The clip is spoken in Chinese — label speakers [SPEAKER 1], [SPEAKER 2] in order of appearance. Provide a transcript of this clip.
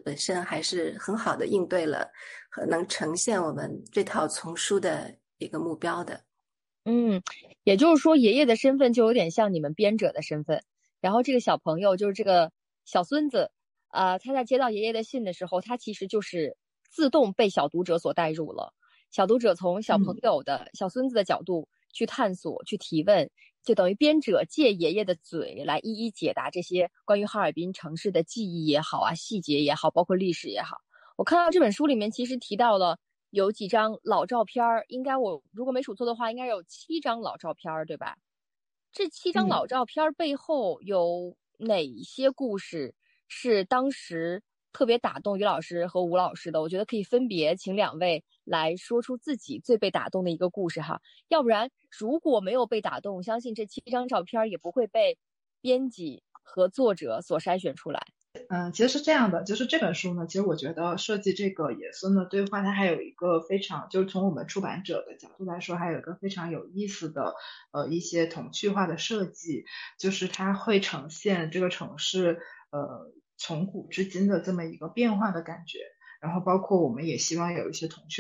[SPEAKER 1] 本身还是很好的应对了和能呈现我们这套丛书的一个目标的。
[SPEAKER 2] 嗯，也就是说，爷爷的身份就有点像你们编者的身份。然后这个小朋友就是这个小孙子，他在接到爷爷的信的时候，他其实就是自动被小读者所带入了。小读者从小朋
[SPEAKER 3] 嗯。
[SPEAKER 2] 友的小孙子的角度去探索、去提问，就等于编者借爷爷的嘴来一一解答这些关于哈尔滨城市的记忆也好啊、细节也好，包括历史也好。我看到这本书里面其实提到了有几张老照片儿，应该我如果没数错的话，应该有7张老照片儿，对吧？这7张老
[SPEAKER 3] 嗯。
[SPEAKER 2] 照片儿背后有哪些故事是当时特别打动于老师和吴老师的？我觉得可以分别请2位来说出自己最被打动的一个故事哈。要不然如果没有被打动，相信这7张照片儿也不会被编辑和作者所筛选出来。
[SPEAKER 3] 其实是这样的，就是这本书呢，其实我觉得设计这个爷孙的对话，它还有一个非常，就是从我们出版者的角度来说，还有一个非常有意思的一些童趣化的设计，就是它会呈现这个城市从古至今的这么一个变化的感觉，然后包括我们也希望有一些童趣。